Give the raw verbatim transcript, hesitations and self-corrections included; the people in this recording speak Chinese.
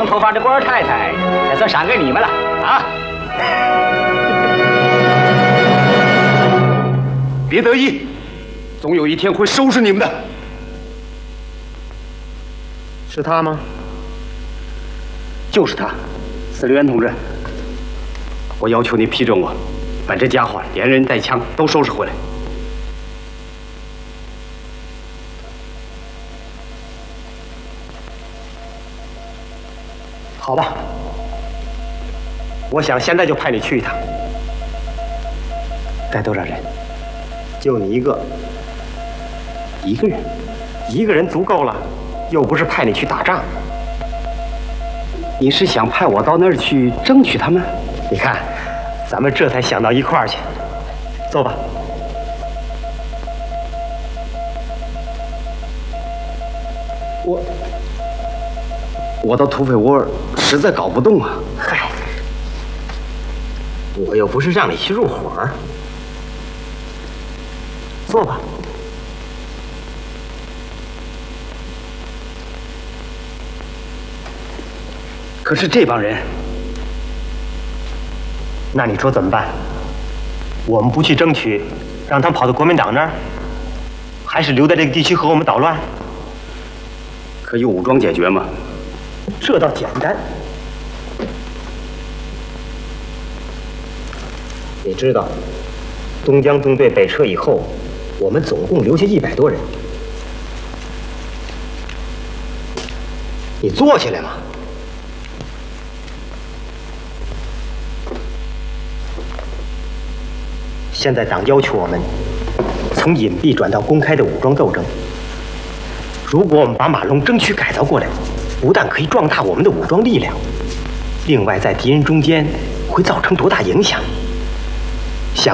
长头发的官太太，也算赏给你们了啊！ 别得意，总有一天会收拾你们的。 是他吗？ 就是他，司令员同志。我要求你批准我，把这家伙连人带枪都收拾回来。 好吧，我想现在就派你去一趟。 带多少人？ 就你一个， 一个人？ 一个人足够了，又不是派你去打仗。 你是想派我到那儿去争取他们？ 你看，咱们这才想到一块儿去。走吧。 我。 我到土匪窝实在搞不动啊！ 嗨，我又不是让你去入伙。坐吧。 可是这帮人， 那你说怎么办？我们不去争取，让他们跑到国民党那儿，还是留在这个地区和我们捣乱？ 可以武装解决吗？ 这倒简单。你知道，东江中队北撤以后，我们总共留下一百多人。你坐下来嘛。现在党要求我们从隐蔽转到公开的武装斗争。如果我们把马龙争取改造过来， 不但可以壮大我们的武装力量，另外在敌人中间会造成多大影响？